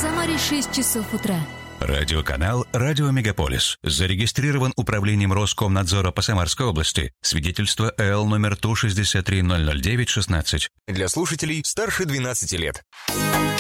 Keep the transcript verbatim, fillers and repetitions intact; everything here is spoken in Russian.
Самаре шесть часов утра. Радиоканал «Радио Мегаполис». Зарегистрирован управлением Роскомнадзора по Самарской области. Свидетельство эл номер Ту шестьдесят три ноль ноль девять шестнадцать. Для слушателей старше двенадцати лет.